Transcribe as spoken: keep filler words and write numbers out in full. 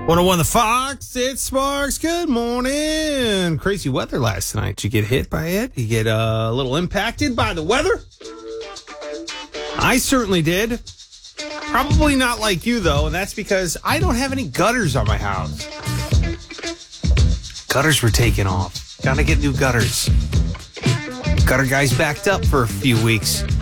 one oh one The Fox, it's Sparks. Good morning. Crazy weather last night. Did you get hit by it? You get uh, a little impacted by the weather? I certainly did. Probably not like you, though, and that's because I don't have any gutters on my house. Gutters were taken off. Gotta get new gutters. Gutter guys backed up for a few weeks.